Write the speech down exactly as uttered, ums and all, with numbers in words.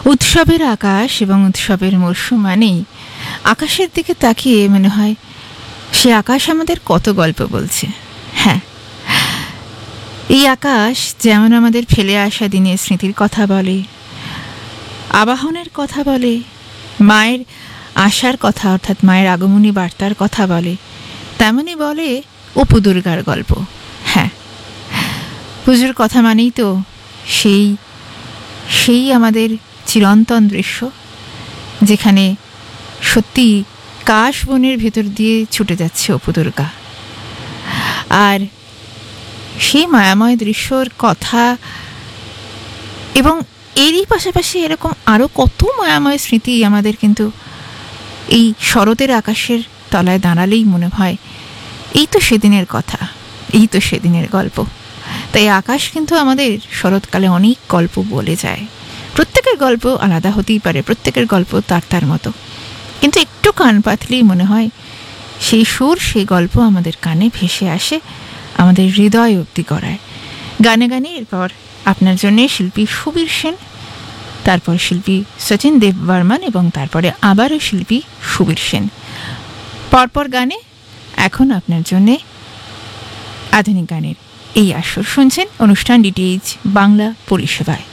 উৎসবের আকাশ এবং উৎসবের মরশুম মানেই আকাশের দিকে তাকিয়ে মনে হয় সে আকাশ আমাদের কত গল্প বলছে। হ্যাঁ, এই আকাশ যেমন আমাদের ফেলে আসা দিনের স্মৃতির কথা বলে, আবাহনের কথা বলে, মায়ের আসার কথা অর্থাৎ মায়ের আগমনী বার্তার কথা বলে, তেমনই বলে অপু দুর্গার গল্প। হ্যাঁ, পুজোর কথা মানেই তো সেই সেই আমাদের চিরন্তন দৃশ্য, যেখানে সত্যি কাশ বনের ভেতর দিয়ে ছুটে যাচ্ছে অপু দুর্গা। আর সেই মায়াময় দৃশ্যর কথা এবং এরই পাশাপাশি এরকম আরও কত মায়াময় স্মৃতি আমাদের কিন্তু এই শরতের আকাশের তলায় দাঁড়ালেই মনে হয় এই তো সেদিনের কথা, এই তো সেদিনের গল্প। তাই আকাশ কিন্তু আমাদের শরৎকালে অনেক গল্প বলে যায়। প্রত্যেকের গল্প আলাদা হতেই পারে, প্রত্যেকের গল্প তার তার মতো, কিন্তু একটু কান পাতলেই মনে হয় সেই সুর, সেই গল্প আমাদের কানে ভেসে আসে, আমাদের হৃদয় অবধি করায়। গানে গানে এরপর আপনার জন্যে শিল্পী সুবীর সেন, তারপর শিল্পী সচিন দেব বর্মন এবং তারপরে আবারও শিল্পী সুবীর সেন। পরপর গানে এখন আপনার জন্যে আধুনিক গানের এই আসর শুনছেন অনুষ্ঠান ডিটিএইচ বাংলা পরিষেবায়।